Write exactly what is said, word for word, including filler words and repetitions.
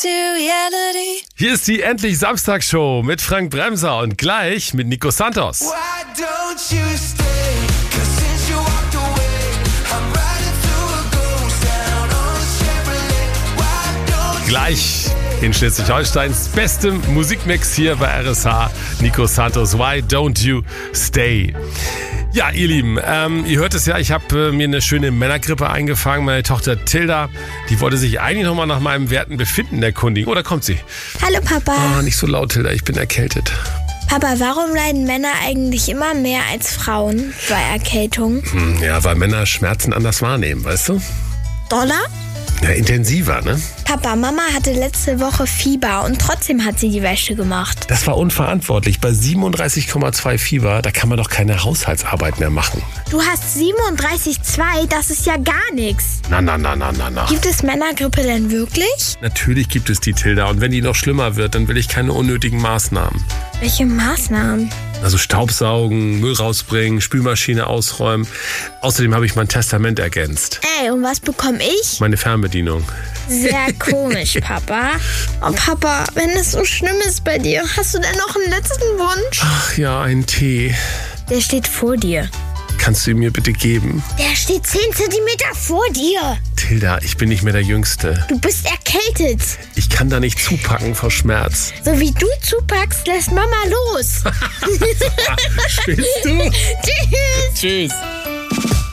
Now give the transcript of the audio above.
to reality. Hier ist die Endlich Samstagsshow mit Frank Bremser und gleich mit Nico Santos. Why don't you stay? 'Cause since you walked away, I'm riding through a ghost town on a Chevrolet. Why don't Gleich in Schleswig-Holsteins bestem Musikmix hier bei R S H. Nico Santos, Why Don't You Stay? Ja, ihr Lieben, ähm, ihr hört es ja, ich habe äh, mir eine schöne Männergrippe eingefangen. Meine Tochter Tilda, die wollte sich eigentlich nochmal nach meinem werten Befinden erkundigen. Oder kommt sie? Hallo Papa. Oh, nicht so laut, Tilda, ich bin erkältet. Papa, warum leiden Männer eigentlich immer mehr als Frauen bei Erkältung? Hm, ja, weil Männer Schmerzen anders wahrnehmen, weißt du? Dollar? Ja, intensiver, ne? Papa, Mama hatte letzte Woche Fieber und trotzdem hat sie die Wäsche gemacht. Das war unverantwortlich. Bei siebenunddreißig Komma zwei Fieber, da kann man doch keine Haushaltsarbeit mehr machen. Du hast siebenunddreißig Komma zwei, das ist ja gar nichts. Na, na, na, na, na, na. Gibt es Männergrippe denn wirklich? Natürlich gibt es die, Tilda. Und wenn die noch schlimmer wird, dann will ich keine unnötigen Maßnahmen. Welche Maßnahmen? Also Staubsaugen, Müll rausbringen, Spülmaschine ausräumen. Außerdem habe ich mein Testament ergänzt. Ey, und was bekomme ich? Meine Fernbedienung. Sehr komisch, Papa. Oh, Papa, wenn es so schlimm ist bei dir, hast du denn noch einen letzten Wunsch? Ach ja, ein Tee. Der steht vor dir. Kannst du ihn mir bitte geben? Der steht zehn Zentimeter vor dir. Tilda, ich bin nicht mehr der Jüngste. Du bist erkältet. Ich kann da nicht zupacken vor Schmerz. So wie du zupackst, lässt Mama los. Spinnst du? Tschüss. Tschüss.